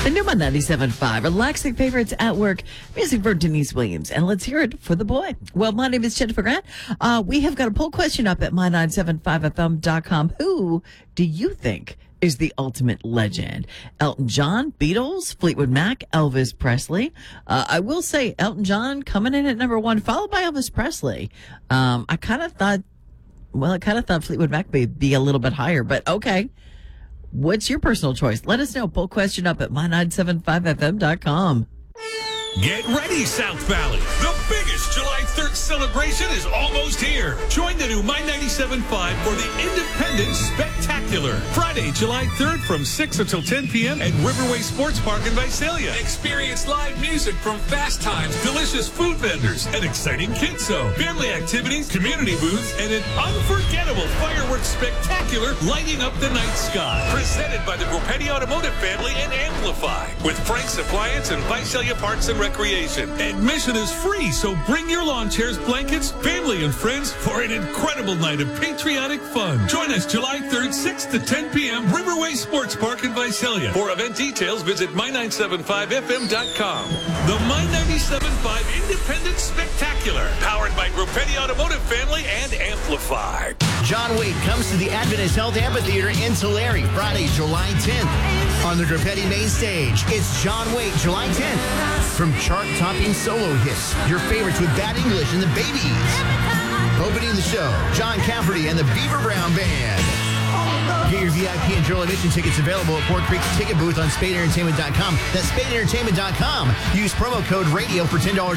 The new one, 97.5, relaxing favorites at work, music for Denise Williams. And let's hear it for the boy. Well, my name is Jennifer Grant. We have got a poll question up at my975fm.com. Who do you think is the ultimate legend? Elton John, Beatles, Fleetwood Mac, Elvis Presley. I will say Elton John coming in at number one, followed by Elvis Presley. I kind of thought Fleetwood Mac would be a little bit higher, but okay. What's your personal choice? Let us know. Poll question up at my975fm.com. Get ready, South Valley. The biggest July 3rd celebration is almost here. Join the new My 97.5 for the Independence Spectacular. Friday, July 3rd from 6 until 10 p.m. at Riverway Sports Park in Visalia. Experience live music from Fast Times, delicious food vendors, an exciting kids zone, family activities, community booths, and an unforgettable fireworks spectacular lighting up the night sky. Presented by the Grupetti Automotive family and Amplify. With Frank's Appliance and Visalia Parks and Recreation. Admission is free, so bring your lawn chairs, blankets, family, and friends for an incredible night of patriotic fun. Join us July 3rd, 6 to 10 p.m. Riverway Sports Park in Visalia. For event details, visit my975fm.com. The My 97.5 Independence Spectacular, powered by Grupetti Automotive family and Amplify. John Waite comes to the Adventist Health Amphitheater in Tulare Friday, July 10th. On the Grupetti main stage, it's John Waite, July 10th. From chart-topping solo hits, your favorites with Bad English and the Babies. Opening the show, John Cafferty and the Beaver Brown Band. Get your VIP and general admission tickets available at Fort Creek's ticket booth on SpadeEntertainment.com. That's SpadeEntertainment.com. Use promo code RADIO for $10